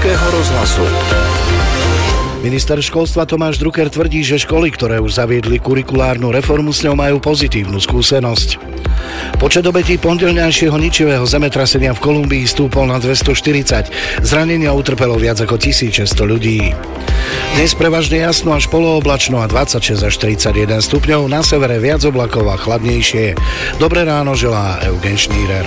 Českého rozhlasu. Minister školstva Tomáš Drucker tvrdí, že školy, ktoré už zaviedli kurikulárnu reformu, s ňou majú pozitívnu skúsenosť. Počet obetí pondelňajšieho ničivého zemetrasenia v Kolumbii stúpol na 240. Zranenia utrpelo viac ako 1600 ľudí. Dnes prevažne jasno až polooblačno a 26 až 31 stupňov, na severe viac oblakov a chladnejšie. Dobré ráno želá Eugen Šnírer.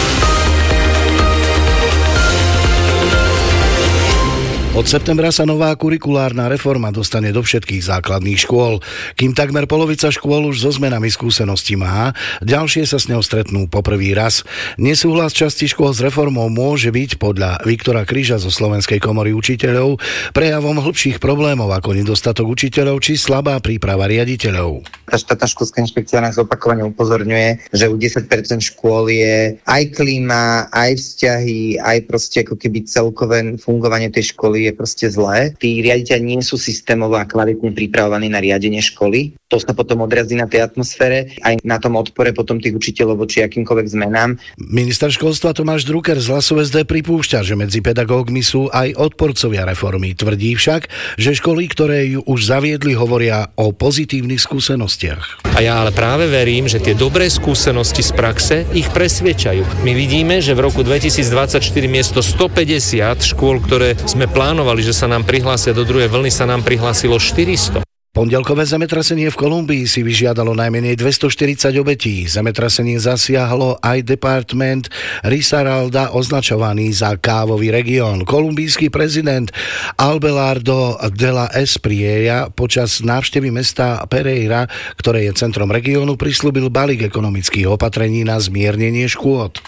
Od septembra sa nová kurikulárna reforma dostane do všetkých základných škôl. Kým takmer polovica škôl už so zmenami skúseností má, ďalšie sa s ňou stretnú poprvý raz. Nesúhlas časti škôl s reformou môže byť podľa Viktora Kryža zo Slovenskej komory učiteľov prejavom hlbších problémov ako nedostatok učiteľov či slabá príprava riaditeľov. Tá štátna školská inšpekcia nás opakovane upozorňuje, že u 10% škôl je aj klíma, aj vzťahy, aj proste ako keby celkové fungovanie tej školy je proste zlé. Tí riaditeľi nie sú systémovo a kvalitne pripravovaní na riadenie školy. To sa potom odrazí na tej atmosfére, aj na tom odpore potom tých učiteľov voči akýmkoľvek zmenám. Minister školstva Tomáš Drucker z Hlasu SD pripúšťa, že medzi pedagógmi sú aj odporcovia reformy. Tvrdí však, že školy, ktoré ju už zaviedli, hovoria o pozitívnych skúsenostiach. A ja ale práve verím, že tie dobré skúsenosti z praxe ich presvedčajú. My vidíme, že v roku 2024 miesto 150 škôl, ktoré sme plánovali, že sa nám prihlásia do druhej vlny, sa nám prihlásilo 400. Pondelkové zemetrasenie v Kolumbii si vyžiadalo najmenej 240 obetí. Zemetrasenie zasiahlo aj department Risaralda, označovaný za kávový región. Kolumbijský prezident Abelardo de la Espriella počas návštevy mesta Pereira, ktoré je centrom regiónu, prislúbil balík ekonomických opatrení na zmiernenie škôd.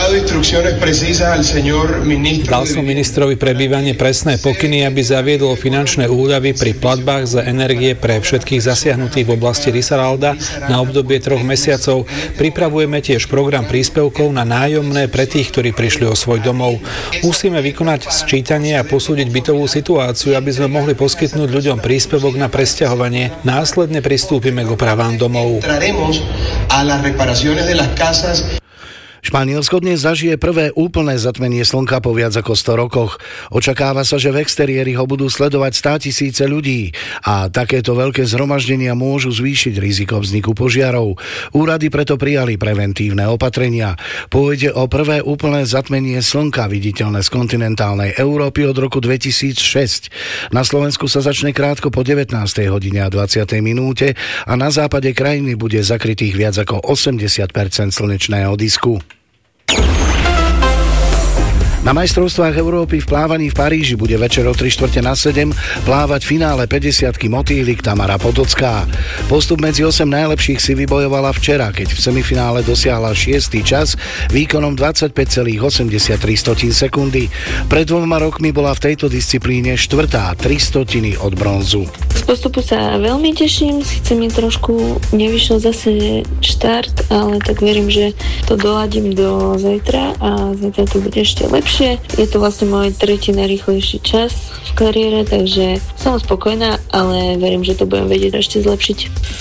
Dal som ministrovi pre bývanie presné pokyny, aby zaviedol finančné úľavy pri platbách za energie pre všetkých zasiahnutých v oblasti Risaralda na obdobie 3 mesiacov. Pripravujeme tiež program príspevkov na nájomné pre tých, ktorí prišli o svoj domov. Musíme vykonať sčítanie a posúdiť bytovú situáciu, aby sme mohli poskytnúť ľuďom príspevok na presťahovanie. Následne pristúpime k opravám domov. Španielsko dnes zažije prvé úplné zatmenie slnka po viac ako 100 rokoch. Očakáva sa, že v exteriéri ho budú sledovať 100 000 ľudí a takéto veľké zhromaždenia môžu zvýšiť riziko vzniku požiarov. Úrady preto prijali preventívne opatrenia. Pôjde o prvé úplné zatmenie slnka viditeľné z kontinentálnej Európy od roku 2006. Na Slovensku sa začne krátko po 19. hodine a 20. minúte a na západe krajiny bude zakrytých viac ako 80% slnečného disku. Na majstrovstvách Európy v plávaní v Paríži bude večer o 6:45 plávať finále 50-ky motýlik Tamara Potocká. Postup medzi 8 najlepších si vybojovala včera, keď v semifinále dosiahla 6. čas výkonom 25,83 sekundy. Pred 2 rokmi bola v tejto disciplíne 4., 300 od bronzu. Z postupu sa veľmi teším, síce mi trošku nevyšiel zase štart, ale tak verím, že to doladím do zajtra a zajtra to bude ešte lepšie. Je to vlastne môj 3. najrýchlejší čas v kariére, takže som spokojná, ale verím, že to budem vedieť ešte zlepšiť.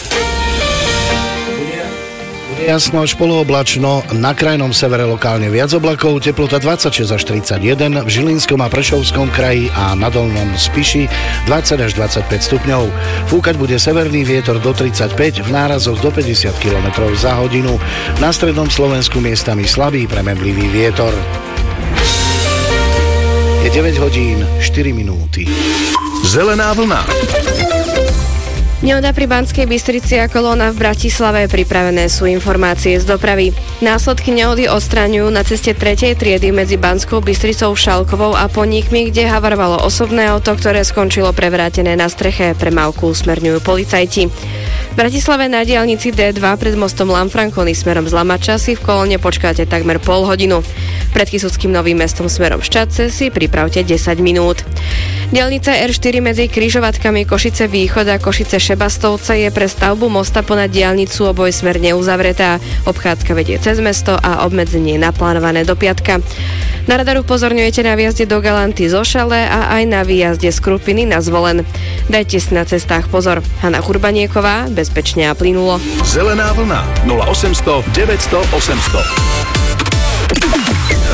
Jasno až polooblačno, na krajnom severe lokálne viac oblakov, teplota 26 až 31, v Žilinskom a Prešovskom kraji a na Dolnom Spiši 20 až 25 stupňov. Fúkať bude severný vietor do 35, v nárazoch do 50 km za hodinu, na strednom Slovensku miestami slabý premedlivý vietor. Je 9 hodín, 4 minúty. Zelená vlna. Nehoda pri Banskej Bystrici a kolóna v Bratislave. Pripravené sú informácie z dopravy. Následky nehody odstraňujú na ceste 3. triedy medzi Banskou Bystricou, Šalkovou a Poníkmi, kde havarovalo osobné auto, ktoré skončilo prevrátené na streche. Premávku usmerňujú policajti. V Bratislave na diaľnici D2 pred mostom Lanfranconi smerom z Lamača si v kolóne počkáte takmer pol hodinu. Pred Kysuckým Novým Mestom smerom Ščadce si pripravte 10 minút. Diaľnica R4 medzi križovatkami Košice Východ a Košice Šebastovce je pre stavbu mosta ponad diaľnicu obojsmerne uzavretá. Obchádzka vedie cez mesto a obmedzenie je naplánované do piatka. Na radaru upozorňujete na výjazde do Galanty zo Šale a aj na výjazde z Krupiny na Zvolen. Dajte si na cestách pozor. Hana Churbanieková, bezpečne a plynulo. Zelená vlna 0800 900 800.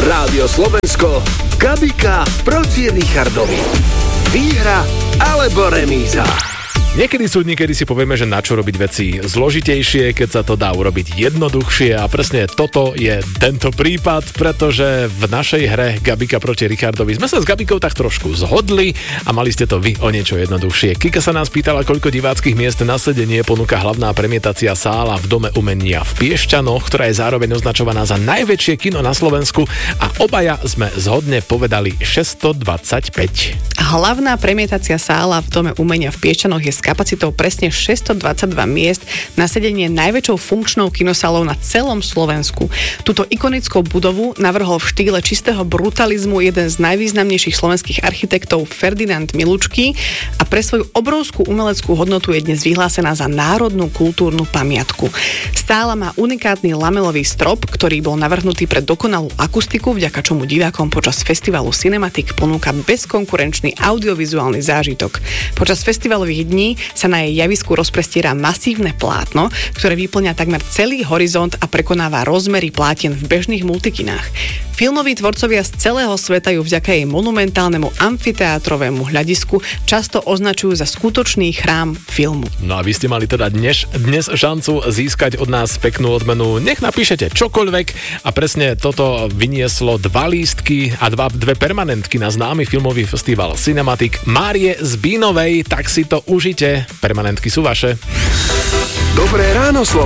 Rádio Slovensko, Gabika proti Richardovi. Výhra alebo remíza? Niekedy sú dni, kedy si povieme, že na čo robiť veci zložitejšie, keď sa to dá urobiť jednoduchšie a presne toto je tento prípad, pretože v našej hre Gabika proti Richardovi sme sa s Gabikou tak trošku zhodli a mali ste to vy o niečo jednoduchšie. Kika sa nás pýtala, koľko diváckych miest na sedenie ponúka hlavná premietacia sála v Dome umenia v Piešťanoch, ktorá je zároveň označovaná za najväčšie kino na Slovensku a obaja sme zhodne povedali 625. Hlavná premietacia sála v Dome umenia v Piešťanoch je s kapacitou presne 622 miest na sedenie najväčšou funkčnou kinosálou na celom Slovensku. Túto ikonickú budovu navrhol v štýle čistého brutalizmu jeden z najvýznamnejších slovenských architektov Ferdinand Milučký a pre svoju obrovskú umeleckú hodnotu je dnes vyhlásená za národnú kultúrnu pamiatku. Sála má unikátny lamelový strop, ktorý bol navrhnutý pre dokonalú akustiku, vďaka čomu divákom počas festivalu Cinematic ponúka bezkonkurenčný audiovizuálny zážitok. Počas festivalových dní sa na jej javisku rozprestiera masívne plátno, ktoré vyplňa takmer celý horizont a prekonáva rozmery plátien v bežných multikinách. Filmoví tvorcovia z celého sveta ju vďaka jej monumentálnemu amfiteátrovému hľadisku často označujú za skutočný chrám filmu. No a vy ste mali teda dnes šancu získať od nás peknú odmenu. Nech napíšete čokoľvek a presne toto vynieslo 2 lístky a 2 permanentky na známy filmový festival Cinematic Márie z Bínovej, tak si to užite. Permanentky sú vaše. Dobré ráno, Slovensko.